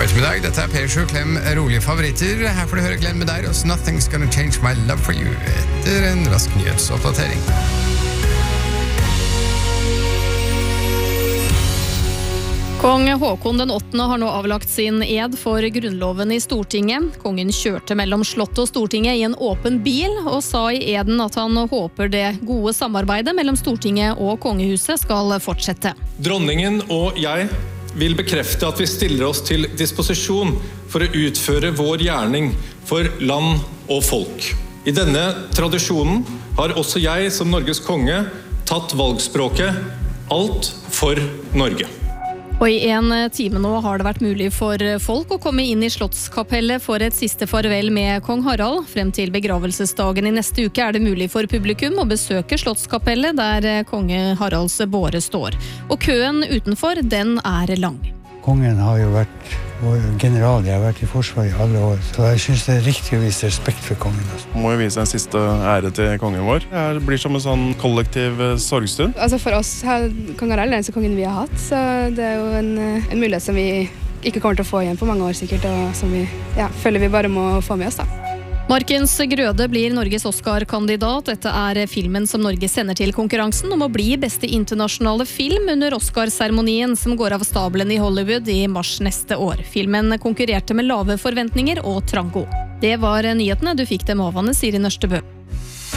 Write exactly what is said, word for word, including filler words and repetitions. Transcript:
God ettermiddag, dette er P sju Klem rolige favoritter. Her får du høre Glenn med deg, og Nothing's Gonna Change My Love For You etter en rask nyhetsoppdatering. Kong Håkon den åttende har nå avlagt sin ed for grunnloven i Stortinget. Kongen kjørte mellom slottet og Stortinget i en åpen bil, og sa i eden at han håper det gode samarbeidet mellom Stortinget og kongehuset skal fortsette. Dronningen og jeg vil bekrefte at vi stiller oss til disposisjon for å utføre vår gjerning for land og folk. I denne tradisjonen har også jeg som Norges konge tatt valgspråket «Alt for Norge». Og i en time nå har det vært mulig for folk å komme inn i Slottskapellet for et siste farvel med kong Harald. Frem til begravelsesdagen i neste uke er det mulig for publikum å besøke Slottskapellet der konge Haralds båre står. Og køen utenfor, den er lang. Kongen har jo vært vår general, jeg har vært i forsvar i alle år, så jeg synes det er riktig å vise respekt for kongen. Må jo vise en siste ære til kongen vår. Det blir som en sånn kollektiv sorgstund. Altså for oss har kong Harald den eneste kongen vi har hatt, så det er jo en, en mulighet som vi ikke kommer til å få igjen på mange år sikkert, og som vi ja, føler vi bare må få med oss da. Markens Grøde blir Norges Oscar-kandidat. Dette er filmen som Norge sender til konkurransen om å bli beste internasjonale film under Oscar-seremonien som går av stabelen i Hollywood i mars neste år. Filmen konkurrerte med lave forventninger og Trango. Det var nyhetene. Du fikk dem av Anne Siri Nørstebø.